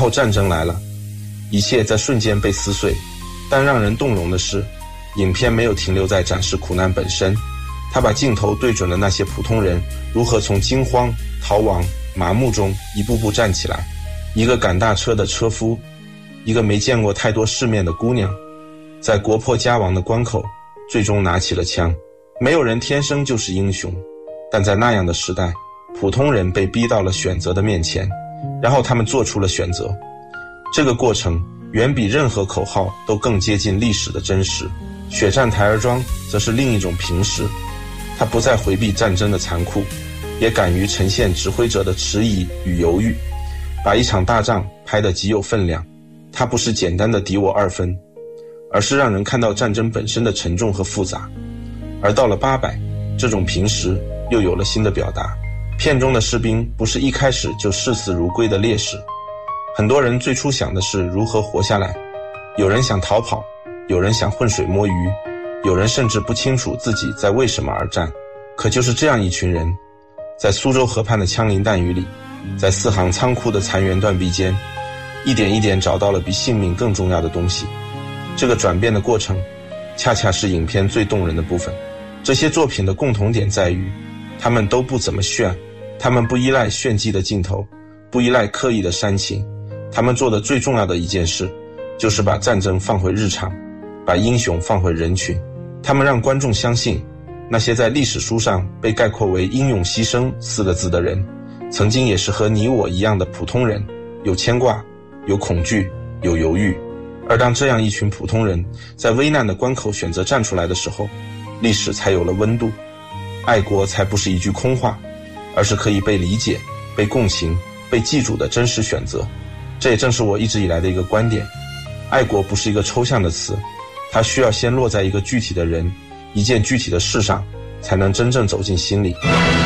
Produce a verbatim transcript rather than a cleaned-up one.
后战争来了，一切在瞬间被撕碎。但让人动容的是，影片没有停留在展示苦难本身，他把镜头对准了那些普通人如何从惊慌、逃亡、麻木中一步步站起来。一个赶大车的车夫，一个没见过太多世面的姑娘，在国破家亡的关口最终拿起了枪。没有人天生就是英雄，但在那样的时代，普通人被逼到了选择的面前，然后他们做出了选择。这个过程远比任何口号都更接近历史的真实。血战台儿庄则是另一种平实，他不再回避战争的残酷，也敢于呈现指挥者的迟疑与犹豫，把一场大仗拍得极有分量。它不是简单的敌我二分，而是让人看到战争本身的沉重和复杂。而到了八百，这种平实又有了新的表达。片中的士兵不是一开始就视死如归的烈士，很多人最初想的是如何活下来，有人想逃跑，有人想浑水摸鱼，有人甚至不清楚自己在为什么而战。可就是这样一群人，在苏州河畔的枪林弹雨里，在四行仓库的残垣断壁间，一点一点找到了比性命更重要的东西。这个转变的过程恰恰是影片最动人的部分。这些作品的共同点在于，他们都不怎么炫，他们不依赖炫技的镜头，不依赖刻意的煽情，他们做的最重要的一件事，就是把战争放回日常，把英雄放回人群。他们让观众相信，那些在历史书上被概括为英勇牺牲四个字的人，曾经也是和你我一样的普通人，有牵挂，有恐惧，有犹豫。而当这样一群普通人在危难的关口选择站出来的时候，历史才有了温度，爱国才不是一句空话，而是可以被理解、被共情、被记住的真实选择。这也正是我一直以来的一个观点，爱国不是一个抽象的词，它需要先落在一个具体的人、一件具体的事上，才能真正走进心里。